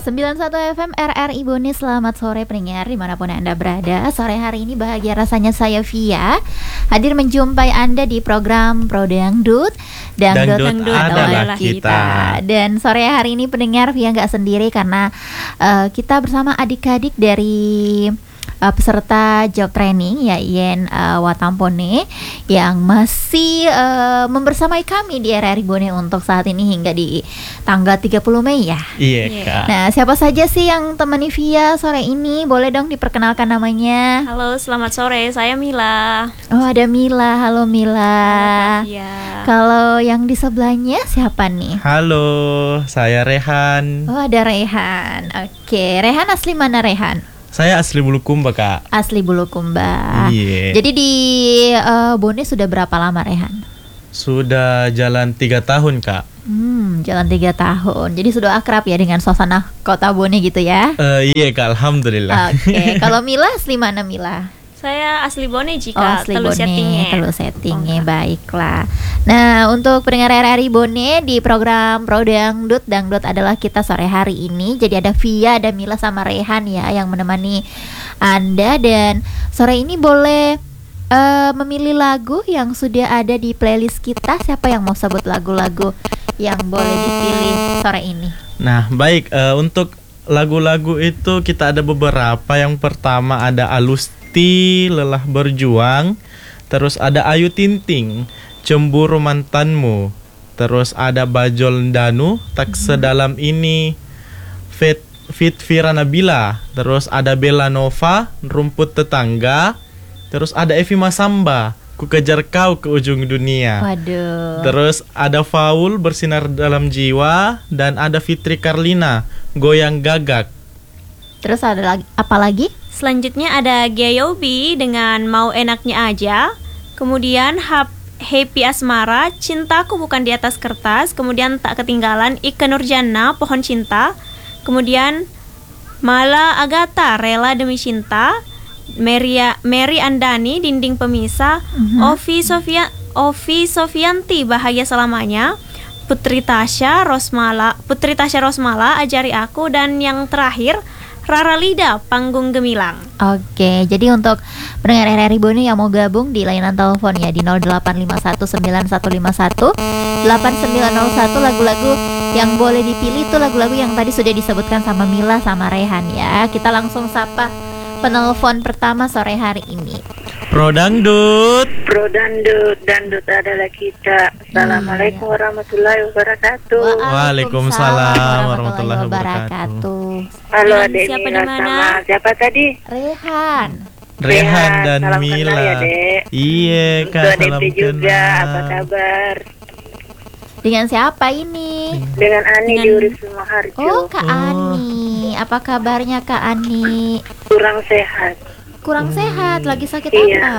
91 FM RRI Bone, selamat sore pendengar dimanapun Anda berada. Sore hari ini bahagia rasanya saya Via hadir menjumpai Anda di program Pro Dangdut Dangdut adalah kita. Dan sore hari ini pendengar Via nggak sendiri karena kita bersama adik-adik dari peserta job training ya Yen Watampone yang masih membersamai kami di RRI Bone untuk saat ini hingga di tanggal 30 Mei ya. Iya Kak. Nah, siapa saja sih yang temani Via sore ini? Boleh dong diperkenalkan namanya. Halo, selamat sore. Saya Mila. Oh, ada Mila. Halo Mila. Iya. Kalau yang di sebelahnya siapa nih? Halo, saya Rehan. Oh, ada Rehan. Oke, Rehan asli mana Rehan? Saya asli Bulukumba Kak. Asli Bulukumba. Iya. Jadi di Bone sudah berapa lama Rehan? Sudah jalan 3 tahun Kak. Jalan 3 tahun. Jadi sudah akrab ya dengan suasana kota Bone gitu ya? Iya Kak, alhamdulillah. Oke, kalau Mila asli mana Mila? Saya asli Bone Oh, jika asli Telu Bone, Settingnya. Telu Settingnya, baiklah. Nah, untuk pendengar RRI Bone di program Pro Dangdut adalah kita sore hari ini. Jadi ada Via, ada Mila sama Rehan ya yang menemani Anda. Dan sore ini boleh memilih lagu yang sudah ada di playlist kita. Siapa yang mau sebut lagu-lagu yang boleh dipilih sore ini? Nah, baik, untuk lagu-lagu itu kita ada beberapa. Yang pertama ada Alusti, Lelah Berjuang. Terus ada Ayu Tinting, Cemburu Mantanmu. Terus ada Bajol Danu, Tak Sedalam Ini, Fit Vira Nabila. Terus ada Bella Nova, Rumput Tetangga. Terus ada Evi Masamba, Ku Kejar Kau ke Ujung Dunia. Waduh. Terus ada Faul, Bersinar Dalam Jiwa. Dan ada Fitri Karlina, Goyang Gagak. Terus ada lagi apa lagi? Selanjutnya ada Gayobi dengan Mau Enaknya Aja. Kemudian Happy Asmara, Cintaku Bukan di Atas Kertas. Kemudian Tak Ketinggalan, Ikke Nurjana, Pohon Cinta. Kemudian Mala Agatha, Rela Demi Cinta. Mary Andani, Dinding Pemisah. Ovi Sofianti, Bahagia Selamanya. Putri Tasya Rosmala, Ajari Aku. Dan yang terakhir Rara Lida, Panggung Gemilang. Oke, jadi untuk pendengar RRI Bone yang mau gabung di layanan telepon ya di 085191518901, lagu-lagu yang boleh dipilih itu lagu-lagu yang tadi sudah disebutkan sama Mila sama Rehan ya. Kita langsung sapa penelpon pertama sore hari ini. Pro Dangdut Dangdut adalah kita. Assalamualaikum warahmatullahi wabarakatuh. Waalaikumsalam warahmatullahi wabarakatuh. Halo Dengan Adek siapa Mila di mana? sama siapa tadi? Rehan. Rehan dan salam Mila. kenal ya, Dek. Iya Untuk Kak, salam Adek juga, apa kenal. kabar? Dengan siapa ini? Dengan Ani Dengan- di Urip Sumoharjo. Oh, Kak Ani. Apa kabarnya Kak Ani? Kurang sehat. Kurang sehat, lagi sakit Iya. apa?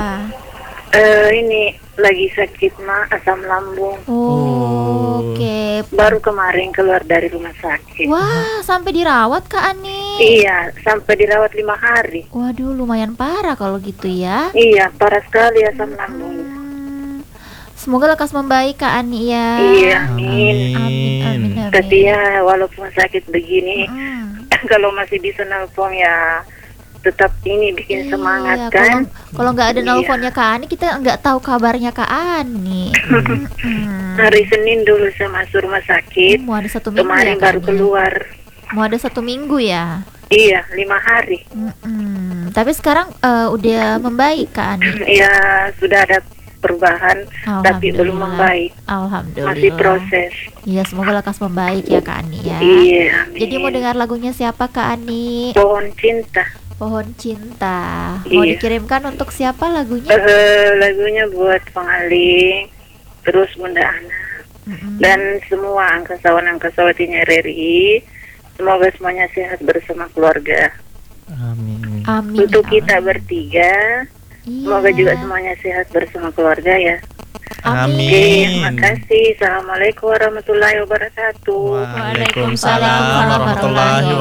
Ini lagi sakit asam lambung. Oh, oke. Baru kemarin keluar dari rumah sakit. Wah, sampai dirawat Kak Ani. Iya, sampai dirawat 5 hari. Waduh, lumayan parah kalau gitu ya. Iya, parah sekali asam lambungnya. Semoga lekas membaik Kak Ani ya. Iya, Amin, amin, amin. Tapi ya walaupun sakit begini, kalau masih bisa nelpon ya tetap ini bikin semangat kan. Kalau nggak ada Iya. nelponnya Kak Ani, kita nggak tahu kabarnya Kak Ani. Hari Senin dulu saya masuk rumah sakit. Mau ada 1 minggu Kemarin ya Kak baru Ani? keluar. Mau ada 1 minggu ya. Iya, 5 hari. Tapi sekarang udah membaik Kak Ani. Ya sudah ada perubahan, tapi belum Alhamdulillah. membaik. Alhamdulillah. Masih proses. Iya, semoga lekas membaik ya Kak Ani ya. Iya. amin. Jadi mau dengar lagunya siapa Kak Ani? Pohon Cinta. Pohon Cinta. Mau Iya. dikirimkan untuk siapa lagunya? Lagunya buat Pengaling, terus Bunda Ana, dan semua angkasawatinya RRI. Semoga semuanya sehat bersama keluarga. Amin. Amin. Untuk ya kita Allah. bertiga, Iya. semoga juga semuanya sehat bersama keluarga ya. Amin. Oke, terima kasih. Assalamualaikum warahmatullahi wabarakatuh. Waalaikumsalam warahmatullahi